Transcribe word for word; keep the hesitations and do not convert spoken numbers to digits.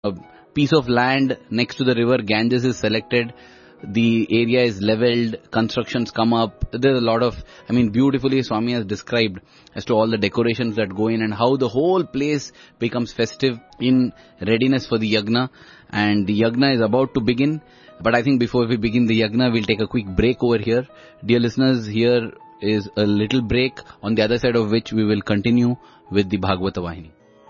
a piece of land next to the river Ganges is selected. The area is leveled, constructions come up. There's a lot of, I mean, beautifully Swami has described as to all the decorations that go in and how the whole place becomes festive in readiness for the yagna. And the yagna is about to begin. But I think before we begin the yagna, we'll take a quick break over here. Dear listeners, here is a little break, on the other side of which we will continue with the Bhagavata Vahini.